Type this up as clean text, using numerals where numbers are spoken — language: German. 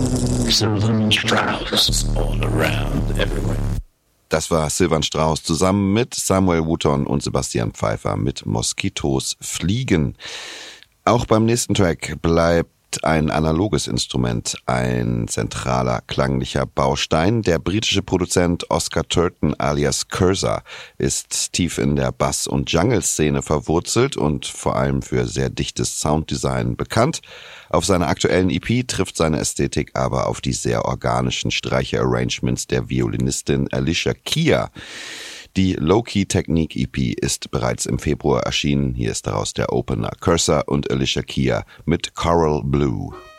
Silvan Strauss, all around, everywhere. Das war Silvan Strauss zusammen mit Samuel Wooton und Sebastian Pfeiffer mit Moskitos fliegen. Auch beim nächsten Track bleibt ein analoges Instrument ein zentraler klanglicher Baustein. Der britische Produzent Oscar Turton alias Cursor ist tief in der Bass- und Jungle-Szene verwurzelt und vor allem für sehr dichtes Sounddesign bekannt. Auf seiner aktuellen EP trifft seine Ästhetik aber auf die sehr organischen Streicher-Arrangements der Violinistin Alicia Keys. Die Low-Key-Technik-EP ist bereits im Februar erschienen. Hier ist daraus der Opener Cursor und Alicia Keys mit Coral Blue.